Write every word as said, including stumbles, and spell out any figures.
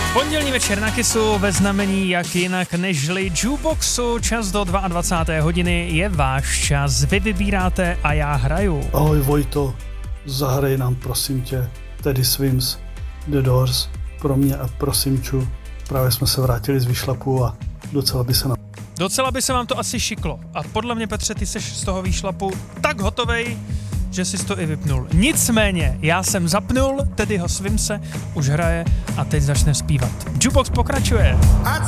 Pondělní večer na Kissu ve znamení jak jinak nežli jukeboxu. Čas do dvacáté druhé hodiny je váš čas. Vy vybíráte a já hraju. Ahoj Vojto, zahraj nám prosím tě Teddy Swims, The Doors, pro mě a pro Simču. Právě jsme se vrátili z výšlapu a docela by se nám... Docela by se vám to asi šiklo. A podle mě, Petře, ty seš z toho výšlapu tak hotovej, že jsi to i vypnul. Nicméně, já jsem zapnul, Teddyho Swimse, už hraje a teď začne zpívat. Jukebox pokračuje. I'd